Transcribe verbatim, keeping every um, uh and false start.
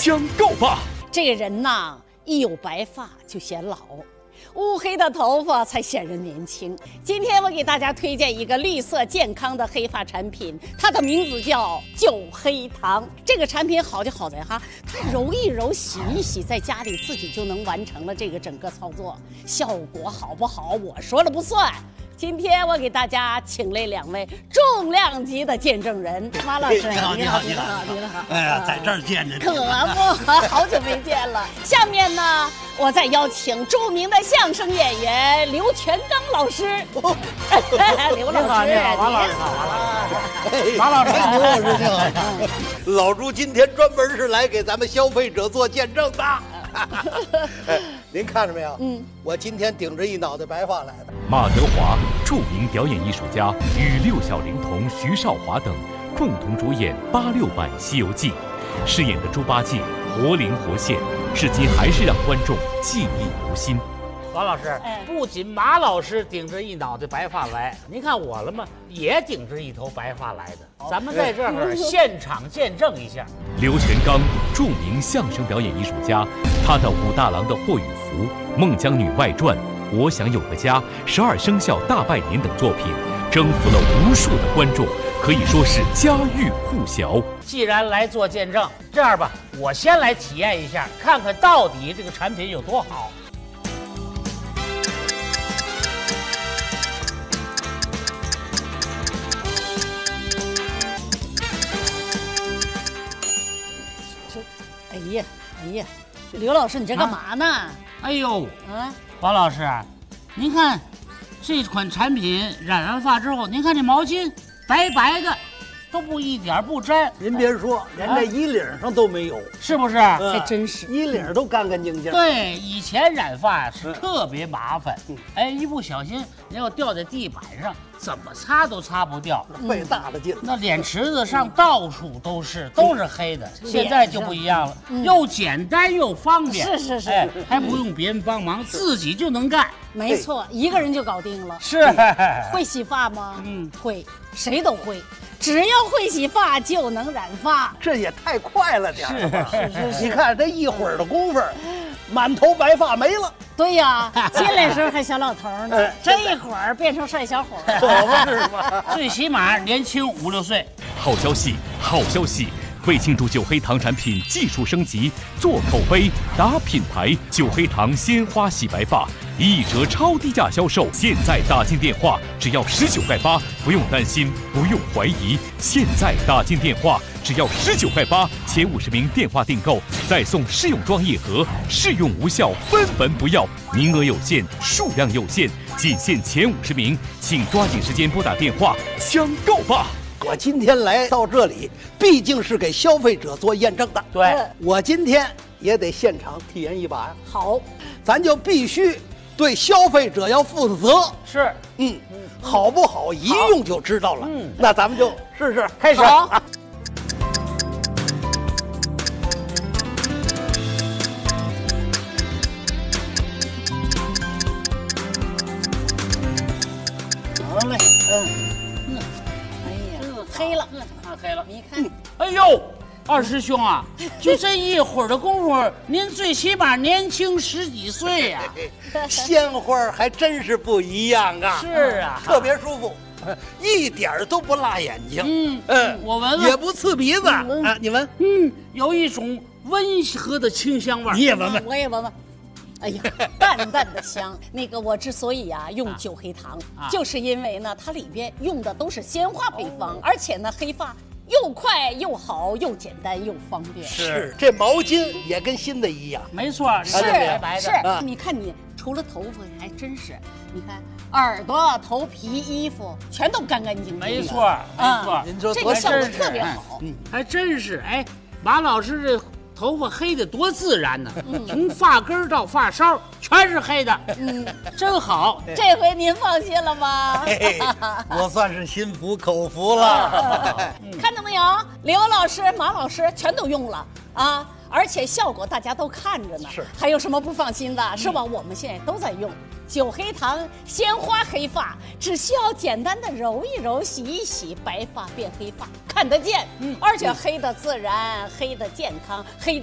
相告吧！ 这个人呐，一有白发就显老，乌黑的头发才显人年轻。今天我给大家推荐一个绿色健康的黑发产品，它的名字叫九黑糖。这个产品好就好在哈，它揉一揉、洗一洗，在家里自己就能完成了这个整个操作。效果好不好，我说了不算。今天我给大家请来两位重量级的见证人，马老师， 你好，你好，你好， 你好， 哎呀，在这儿见着， 可不，好久没见了。下面呢，我再邀请著名的相声演员刘全刚老师。刘老师， 你好，王老师好，王老师， 刘老师你好。老朱今天专门是来给咱们消费者做见证的。哎，您看着没有？嗯，我今天顶着一脑袋白发来的。 马德华，著名表演艺术家，与六小龄童徐少华等共同主演八六版《西游记》，饰演的猪八戒活灵活现，至今还是让观众记忆犹新。 王老师，不仅马老师顶着一脑袋白发来，您看我了吗？也顶着一头白发来的。咱们在这儿现场见证一下。 刘全刚，著名相声表演艺术家，他的武大郎的霍雨福、孟姜女外传、我想有个家、十二生肖大拜年等作品，征服了无数的观众，可以说是家喻户晓。 既然来做见证，这样吧，我先来体验一下，看看到底这个产品有多好。 哎呀，哎呀，刘老师，你这干嘛呢？啊、 哎呦， 啊， 王老师，您看这款产品染完发之后，您看这毛巾白白的，都不一点不沾。 您别说，连这衣领上都没有， 是不是？ 嗯、还真是， 衣领都干干净净。 对，以前染发是特别麻烦，嗯、哎，一不小心你要掉在地板上，怎么擦都擦不掉， 费大了劲了。 那脸池子上到处都是，都是黑的。嗯、现在就不一样了，嗯、又简单又方便， 是是是， 哎，还不用别人帮忙，自己就能干。 没错，一个人就搞定了。 是， 会洗发吗？ 嗯， 会，谁都会。只要会洗发就能染发， 这也太快了点儿吧？ 是是是， 你看这一会儿的功夫，满头白发没了。 对呀，进来时候还小老头呢，这一会儿变成帅小伙了， 可不是吗？ 最起码年轻五六岁。 好消息，好消息！为庆祝九黑糖产品技术升级，做口碑、打品牌，九黑糖鲜花洗白发一折超低价销售，现在打进电话只要十九块八，不用担心，不用怀疑。现在打进电话只要十九块八，前五十名电话订购再送试用装一盒，试用无效分文不要，名额有限，数量有限，仅限前五十名，请抓紧时间拨打电话相购吧。 我今天来到这里，毕竟是给消费者做验证的。 对， 我今天也得现场体验一把呀。 好， 咱就必须对消费者要负责。 是， 嗯，好不好一用就知道了。嗯，那咱们就试试， 开始。 好。 好嘞，嗯。 黑了， 看黑了， 你看， 哎呦，二师兄啊，就这一会儿的功夫，您最起码年轻十几岁呀、 啊，鲜花还真是不一样啊！ 是啊， 特别舒服，一点都不辣眼睛。 嗯嗯，我闻闻， 也不刺鼻子啊，你闻， 嗯，有一种温和的清香味。 你也闻闻， 我也闻闻。哎呀，淡淡的香。那个我之所以啊用九黑糖，啊、就是因为呢，它里边用的都是鲜花配方，哦、而且呢，黑发又快又好，又简单又方便。 是，这毛巾也跟新的一样。 没错， 是白白的。 是，啊、你看你除了头发还真是，你看耳朵、头皮、衣服全都干干净净。 没错，没错， 您说这个效果特别好。 嗯，还真是。哎，马老师这头发黑的多自然呢，嗯、从发根到发梢全是黑的，嗯，真好。 这回您放心了吧？ 我算是心服口服了。 看到没有，刘老师、马老师全都用了啊，而且效果大家都看着呢。 是， 还有什么不放心的？是吧？我们现在都在用。九黑糖鲜花黑发，只需要简单的揉一揉、洗一洗，白发变黑发，看得见，嗯，而且黑的自然，黑的健康，黑的。